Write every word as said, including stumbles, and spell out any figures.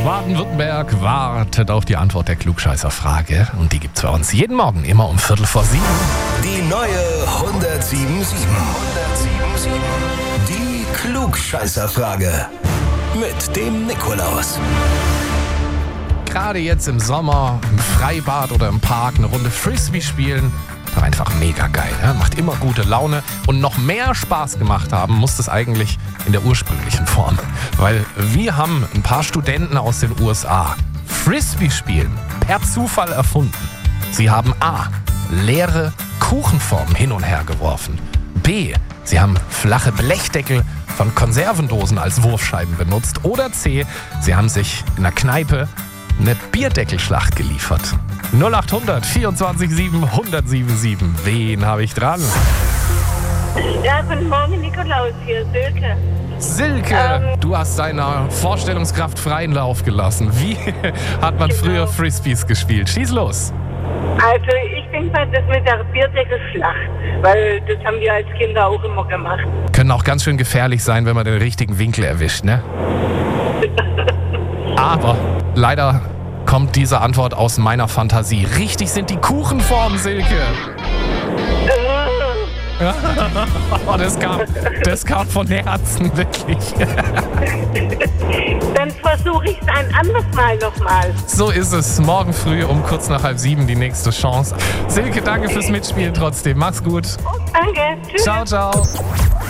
Baden-Württemberg wartet auf die Antwort der Klugscheißer-Frage. Und die gibt's bei uns jeden Morgen, immer um Viertel vor sieben. Die neue hundertsieben sieben. Die Klugscheißer-Frage. Mit dem Nikolaus. Gerade jetzt im Sommer, im Freibad oder im Park eine Runde Frisbee spielen. War einfach mega geil. Ja? Macht immer gute Laune. Und noch mehr Spaß gemacht haben muss es eigentlich in der ursprünglichen Form. Weil wir haben ein paar Studenten aus den U S A Frisbee spielen per Zufall erfunden. Sie haben A. leere Kuchenformen hin und her geworfen. B. Sie haben flache Blechdeckel von Konservendosen als Wurfscheiben benutzt. Oder C. Sie haben sich in der Kneipe eine Bierdeckelschlacht geliefert. null acht hundert vierundzwanzig sieben hundertsiebenundsieben. Wen habe ich dran? Ja, guten Morgen, Nikolaus, hier, Silke. Silke, ähm, du hast deiner Vorstellungskraft freien Lauf gelassen. Wie hat man genau. früher Frisbees gespielt? Schieß los. Also ich denke mal, das mit der Bierdeckelschlacht, weil das haben wir als Kinder auch immer gemacht. Können auch ganz schön gefährlich sein, wenn man den richtigen Winkel erwischt, ne? Aber leider kommt diese Antwort aus meiner Fantasie. Richtig sind die Kuchenformen, Silke. Oh, das kam, das kam von Herzen, wirklich. Dann versuche ich es ein anderes Mal nochmal. So ist es. Morgen früh um kurz nach halb sieben die nächste Chance. Silke, danke fürs Mitspielen trotzdem. Mach's gut. Danke. Tschüss. Ciao, ciao.